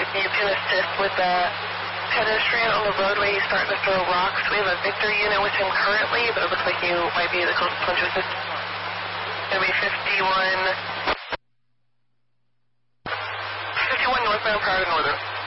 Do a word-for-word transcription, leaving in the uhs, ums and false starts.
You can assist with the pedestrian on the roadway. He's starting to throw rocks. We have a Victor unit with him currently, but it looks like you might be the closest one to assist. It's going to be fifty-one, fifty-one northbound prior to northern.